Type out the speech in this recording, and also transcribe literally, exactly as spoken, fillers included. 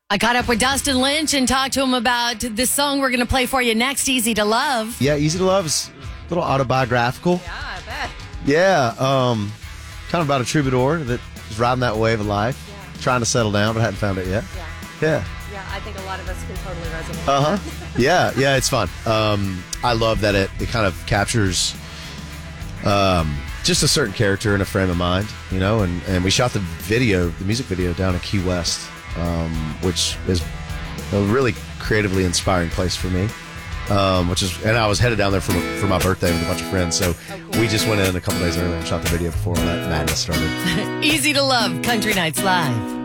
I caught up with Dustin Lynch and talked to him about this song we're going to play for you next, Easy to Love. Yeah, Easy to Love is a little autobiographical. Yeah, I bet. Yeah, um, kind of about a troubadour that is riding that wave of life, Yeah. trying to settle down but hadn't found it yet. Yeah. Yeah. Yeah, I think a lot of us can totally resonate. Uh huh. Yeah, yeah, it's fun. Um, I love that it, it kind of captures um, just a certain character in a frame of mind, you know, and, and we shot the video, the music video down in Key West, um, which is a really creatively inspiring place for me. Um, which is, and I was headed down there for, for my birthday with a bunch of friends, so Oh, cool. we just went in a couple days earlier and shot the video before all that madness started. Easy to Love, Country Nights Live.